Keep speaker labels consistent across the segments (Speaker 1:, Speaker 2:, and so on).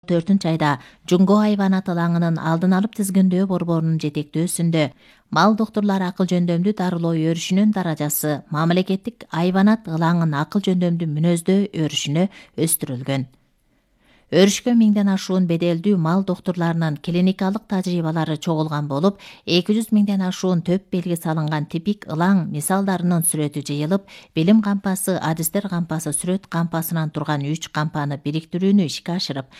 Speaker 1: 4-айда Жунго айванат ылаңынын алдын алып тизгиндөө борборунун жетектөөсүндө мал доктурлары акыл жөндөмдүү дарылоо өрүшүнүн даражасы мамлекеттик айванат ылаңын акыл жөндөмдүү мүнөздөө өрүшүнө өстүрүлгөн. Өрүшкө 1000ден ашуун беделдүү мал доктурларынын клиникалык тажрыйбалары чогулган болуп, 200 миңден ашуун төп белги салынган типик ылаң мисалдарынын сүрөтү жыйылып, билим кампасы, адистер кампасы, сүрөт кампасынан турган 3 кампаны бириктирүүнү ишке ашырып,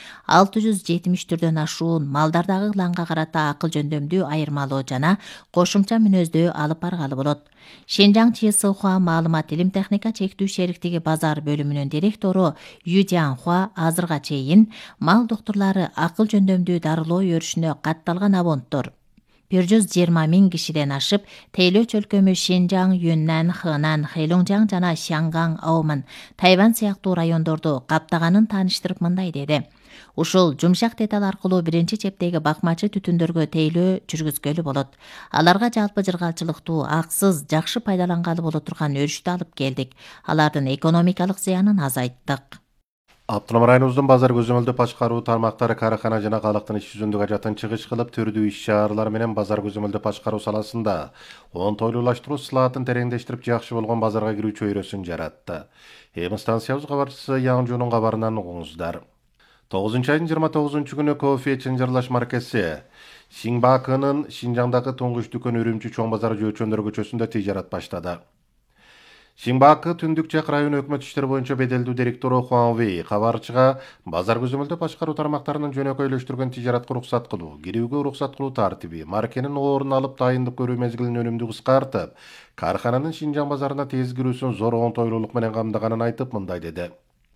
Speaker 1: 670 түрдөн ашуун малдардагы ылаңга карата акыл жөндөмдүү айырмалоо жана кошумча мүнөздөө алып баргалы болот. Шинжаң ЧСХ маалымат илим техника чектүү шериктиги базар бөлүмүнүн директору Ю Жианхуа азырга чейин мал доктурлары акыл жөндөмдүү дарылоо өрүшүнө катталган абонттор 120 миң кишиден ашып, Тейлөө чөлкөмү Шинжаң, Юннан, Хэнан, Хэлонжаң жана Шанган, Аоман, Тайвань сыяктуу райондорду каптаганын тааныштырып мындай деди. Ушул жумшак деталь аркылуу биринчи чептеги бакмачы түтүндөргө тейлөө жүргүзгөлү болот. Аларга жалпы жыргалчылыктуу, аксыз, жакшы пайдалангалы боло турган өрүштү алып келдик. Алардын экономикалык зыянын азайттык.
Speaker 2: Автоном районубуздун базар көзөмөлдөө башкаруу тармактары карахана жана калктын иш жүзүндө ажатын чыгыш кылып, түрдүү иш-чаралар менен базар көзөмөлдөө башкаруу саласында оңтойлуулаштыруу сылаатын тереңдештирип, жакшы болгон базарга кирүү чөйрөсүн жаратты. Эми станциябыз кабарчысы Яң Жунун кабарынан угуңуздар. 9-айдын 29 күнү кофе чынжырлаш маркасы Сиңбакынын Шинжаңдагы туңгуч дүкөн Үрүмчү чоң базары Жөөчөндөр көчөсүндө тижарат баштады. Сиңбакы түндүк жак район өкмөт иштери боюнча беделдүү директору Хуан Вэй кабарчыга базар көзөмөлдөө башкаруу тармактарынын жөнөкөйлөштүргөн тижаратка уруксат кылуу, кирүүгө уруксат кылуу тартиби, маркенин орун алып дайындык көрүү мезгилин өнүмдүү кыскартып, кархананын Шинжаң базарына тез кирүүсүн зор оңтойлуулук менен камдаганын айтып мындай деди.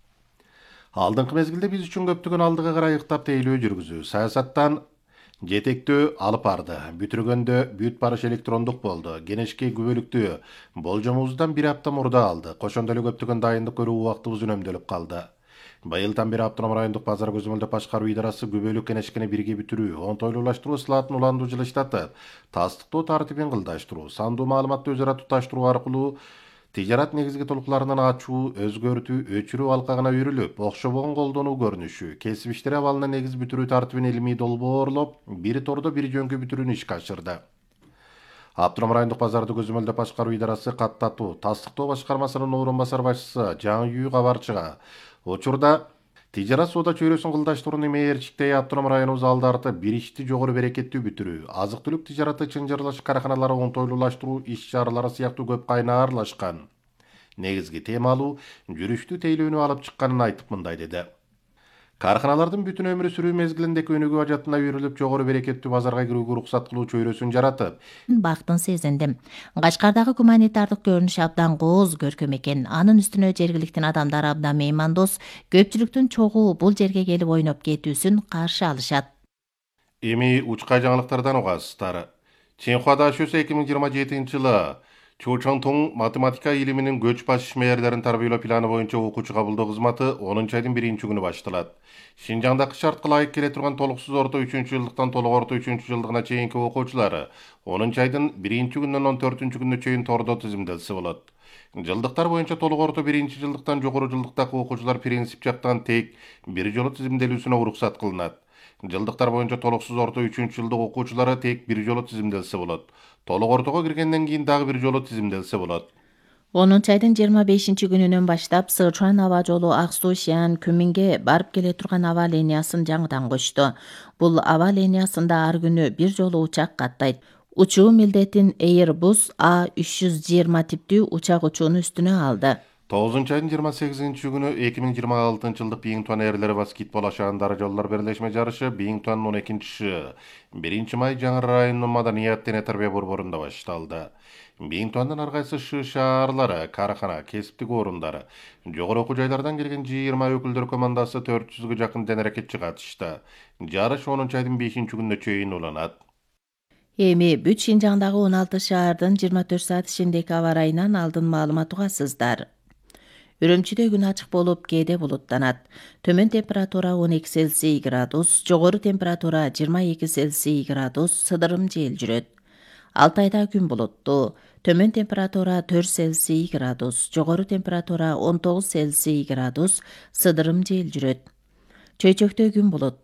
Speaker 2: Алдыңкы мезгилде биз үчүн көптөгөн алдыга карай ыктап тейлөө жүргүзүү, саясаттан жетектөө алып барды. Бүтүргөндө бүт барыш электрондук болду. Кенешке күбөлүктүү болжомубуздан 1 апта мурда алды. Кошондо эле көптөгөн дайындык көрүү убактыбыз үнөмдөлүп калды. Быйылдан бери автоном райондук базар көзөмөлдөө башкаруу идарасы күбөлүк кенешкени бирге бүтүрүү, оңтойлуулаштыруу сылаатын уландуу жылыштатып, тастыктоо тартибин кылдаштыруу, сандуу маалыматты өзара туташтыруу аркылуу тижарат негизги толкуларынан ачуу, өзгөртүү, өчүрүү алкагына үйрүлүп, окшобогон колдонуу көрүнүшү, кесип иштери абалына негиз бүтүрүү тартибин илимий долбоорлоп, бир тордо бир жөнкө бүтүрүүнү ишке ашырды. Автоном райондук базарды көзөмөлдөө башкаруу идарасы каттатуу, тастыктоо башкармасынын орун басар башчысы Жаң Ю кабарчыга учурда тижарат соода чөйрөсүн кылдаштырууну мээрчиктей автоном районубуз алды арты бир ишти жогору берекеттүү бүтүрүү, азык-түлүк тижараты чынжырлаш караханалары оңтойлуулаштыруу иш-чаралары сыяктуу көп кайнаарлашкан. Негизги темалуу жүрүштүү тейлөөнү алып чыкканын айтып мындай деди. Карханалардын бүтүн өмүрү сүрүү мезгилиндеки өнүгүү ажатына үйрүлүп, жогору берекеттүү базарга кирүүгө уруксат кылуу чөйрөсүн жаратып,
Speaker 1: бактын сезиндим. Качкардагы гуманитардык көрүнүш абдан кооз көркөм экен. Анын үстүнө жергиликтин адамдары абдан меймандос, көпчүлүктүн чогуу бул жерге келип ойноп кетүүсүн каршы алышат.
Speaker 2: Эми учкай жаңылыктардан угасыздар. Ченхуада Шөсө 2027-жылы Чучонтун математика илиминин көч баш ишмерлерин тарбиялоо планы боюнча окуучу кабылдоо кызматы 10-айдын 1-күнү башталат. Шинжаңдагы шартка ылайык келе турган толуксуз орто 3-жылдыктан толук орто 3-жылдыгына чейинки окуучулары 10-айдын 1-күнүнөн 14-күнүнө чейин тордо тизимделсе болот. Жылдыктар боюнча толук орто 1-жылдыктан жогору жылдыктагы окуучулар принцип жактан тек бир жолу тизимделүүсүнө уруксат кылынат. Жылдыктар боюнча толуксуз орто 3-жылдык окуучулары тек бир жолу тизимделсе болот. Толук ортого киргенден кийин дагы бир жолу тизимделсе болот.
Speaker 1: 10-айдын 25-күнүнөн баштап Сычуан аба жолу Ак-Су-Сиан Күмүнге барып келе турган аба линиясын жаңыдан кочту. Бул аба линиясында ар күнү бир жолу учак каттайт. Учуу милдетин Airbus A320 типтүү учак учууну үстүнө алды.
Speaker 2: 9-айдын 28-күнү 2026-жылдык Бингтон эрлери баскетбол ашаандары жоллор бирлешме жарышы Бингтон 12-ші 1 май жаңы районунун маданият жана тарбия борборунда башталды. Бингтондун ар кайсы шаарлары, карахана, кесиптик орундары, жогору окуу жайлардан келген 20 өкүлдөр командасы 400-гө жакын денерекетчи катышты. Жарыш 10-айдын 5-күнүнө чейин уланат.
Speaker 1: Эми бүт Шинжаңдагы 16 шаардын 24 саат ичиндеги аба ырайынан алдын маалымат угасыздар. Үрүмчүдө күн ачык болуп, кээде булуттанат. Төмөн температура 12 Цельсий градус, жогору температура 22 Цельсий градус, сыдырым жел жүрөт. Алтайда күн булуттуу. Төмөн температура 4 Цельсий градус, жогору температура 19 Цельсий градус, сыдырым жел жүрөт. Чөйчөктө күн булуттуу.